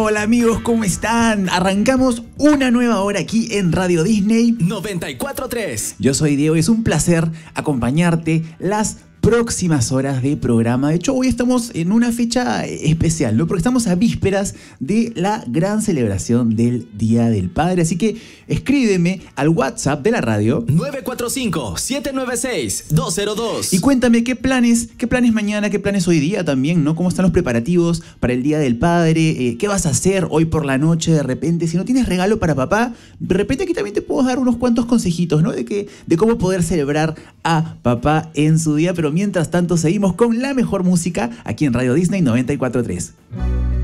Hola amigos, ¿cómo están? Arrancamos una nueva hora aquí en Radio Disney 94.3. Yo soy Diego y es un placer acompañarte las próximas horas de programa. De hecho, hoy estamos en una fecha especial, ¿no? Porque estamos a vísperas de la gran celebración del Día del Padre. Así que escríbeme al WhatsApp de la radio 945-796-202 y cuéntame qué planes mañana, qué planes hoy día también, ¿no? ¿Cómo están los preparativos para el Día del Padre? ¿Qué vas a hacer hoy por la noche de repente? Si no tienes regalo para papá, de repente aquí también te puedo dar unos cuantos consejitos, ¿no? De cómo poder celebrar a papá en su día. Pero mientras tanto seguimos con la mejor música aquí en Radio Disney 94.3.